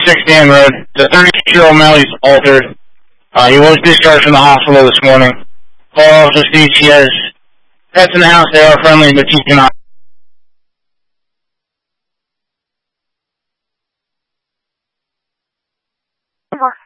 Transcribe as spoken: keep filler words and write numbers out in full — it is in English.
six Dan Road. The thirty-six-year-old male is altered. Uh, he was discharged from the hospital this morning. Call also states he has pets in the house. They are friendly, but he cannot. More.